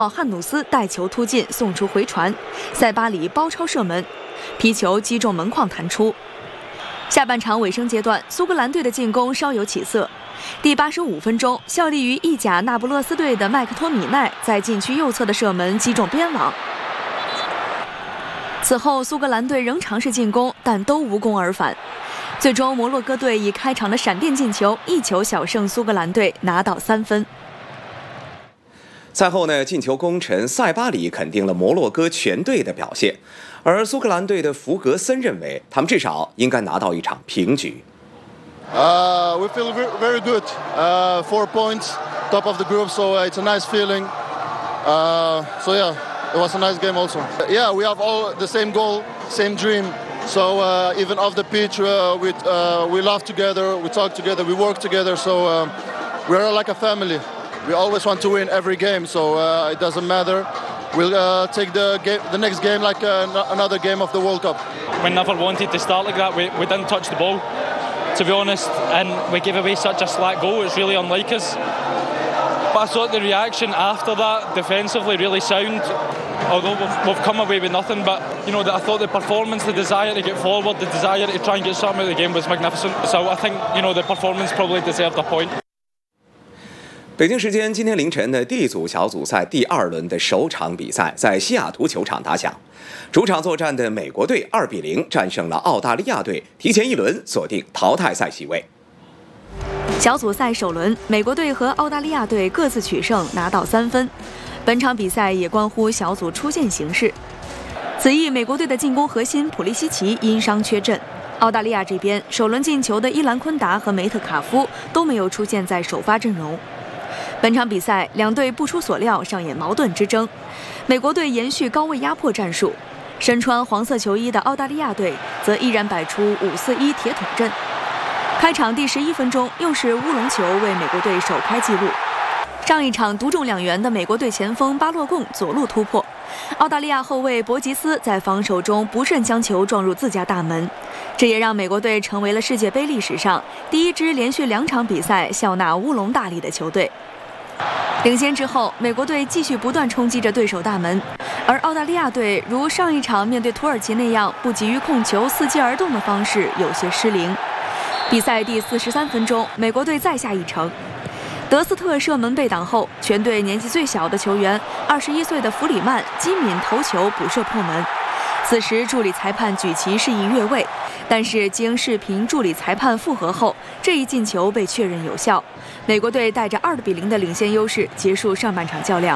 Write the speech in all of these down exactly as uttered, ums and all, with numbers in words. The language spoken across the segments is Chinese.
汉努斯带球突进，送出回传，塞巴里包抄射门，皮球击中门框弹出。下半场尾声阶段，苏格兰队的进攻稍有起色。第八十五分钟，效力于意甲那不勒斯队的麦克托米奈在禁区右侧的射门击中边网。此后，苏格兰队仍尝试进攻，但都无功而返。最终，摩洛哥队以开场的闪电进球，一球小胜苏格兰队，拿到三分。 赛后呢，进球功臣塞巴里肯定了摩洛哥全队的表现，而苏格兰队的福格森认为，他们至少应该拿到一场平局。 Uh, we feel very good. Uh, four points, top of the group, so it's a nice feeling. Uh, so yeah, it was a nice game also. Yeah, we have all the same goal, same dream. So uh, even off the pitch, uh, we uh, we laugh together, we talk together, we work together. So uh, we're like a family. We always want to win every game, so uh, it doesn't matter. We'll uh, take the game, the next game like uh, another game of the World Cup. We never wanted to start like that. We, we didn't touch the ball, to be honest, and we gave away such a slack goal. It's really unlike us. But I thought the reaction after that, defensively, really sound. Although we've, we've come away with nothing, but you know, I thought the performance, the desire to get forward, the desire to try and get something out of the game was magnificent. So I think you know the performance probably deserved a point. 北京时间今天凌晨的 D 组小组赛第二轮的首场比赛在西雅图球场打响，主场作战的美国队二比零战胜了澳大利亚队，提前一轮锁定淘汰赛席位。 小组赛首轮，美国队和澳大利亚队各自取胜，拿到三分。本场比赛也关乎小组出线形势。此役，美国队的进攻核心普利西奇因伤缺阵。澳大利亚这边，首轮进球的伊兰昆达和梅特卡夫都没有出现在首发阵容。本场比赛，两队不出所料上演矛盾之争。美国队延续高位压迫战术，身穿黄色球衣的澳大利亚队则依然摆出五四一铁桶阵。开场第十一分钟，又是乌龙球为美国队首开纪录。上一场独中两元的美国队前锋巴洛贡左路突破，澳大利亚后卫博吉斯在防守中不慎将球撞入自家大门，这也让美国队成为了世界杯历史上第一支连续两场比赛笑纳乌龙大利的球队。领先之后，美国队继续不断冲击着对手大门，而澳大利亚队如上一场面对土耳其那样不急于控球、伺机而动的方式有些失灵。比赛第四十三分钟，美国队再下一城，德斯特射门被挡后，全队年纪最小的球员二十一岁的弗里曼机敏头球补射破门。此时助理裁判举旗示意越位，但是经视频助理裁判复核后，这一进球被确认有效。美国队带着二比零的领先优势结束上半场较量。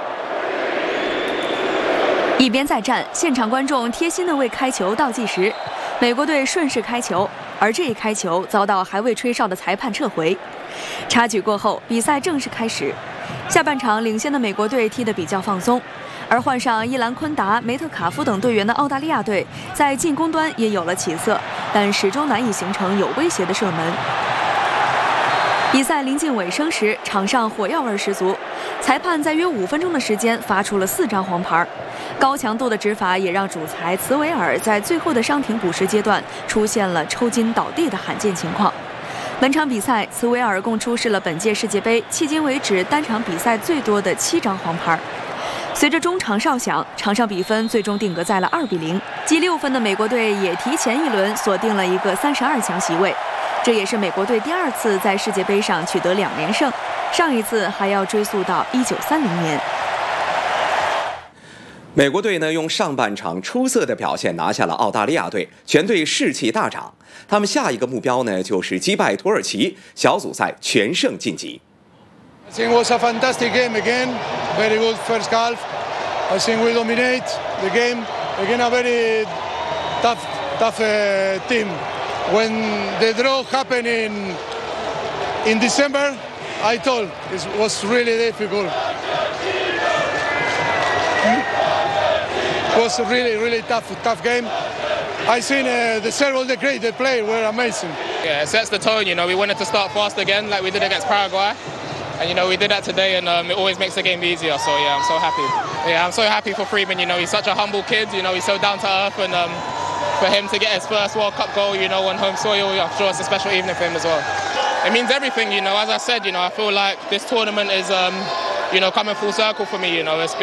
一边再战，现场观众贴心的为开球倒计时，美国队顺势开球，而这一开球遭到还未吹哨的裁判撤回。插曲过后，比赛正式开始。下半场领先的美国队踢得比较放松，而换上伊兰昆达、梅特卡夫等队员的澳大利亚队在进攻端也有了起色，但始终难以形成有威胁的射门。比赛临近尾声时，场上火药味十足，裁判在约五分钟的时间发出了四张黄牌，高强度的执法也让主裁茨维尔在最后的伤停补时阶段出现了抽筋倒地的罕见情况。本场比赛，茨维尔共出示了本届世界杯迄今为止单场比赛最多的七张黄牌。随着中场哨响，场上比分最终定格在了二比零，积六分的美国队也提前一轮锁定了一个三十二强席位。这也是美国队第二次在世界杯上取得两连胜，上一次还要追溯到一九三零年。 美国队呢用上半场出色的表现拿下了澳大利亚队，全队士气大涨。他们下一个目标呢就是击败土耳其，小组赛全胜晋级。 I think it was a fantastic game again. Very good first half. I think we dominate the game. Again, a very tough, tough uh, team. When the draw happened in in December, I told it was really difficult. It was a really, really tough, tough game. I seen uh, the several the great they played were amazing. Yeah, it sets the tone. You know, we wanted to start fast again, like we did against Paraguay. And, you know, we did that today, and um, it always makes the game easier. So, yeah, I'm so happy. Yeah, I'm so happy for Freeman. You know, he's such a humble kid. You know, he's so down to earth. And um, for him to get his first World Cup goal, you know, on home soil, I'm sure it's a special evening for him as well. It means everything, you know. As I said, you know, I feel like this tournament is, um, you know, coming full circle for me. You know, it's been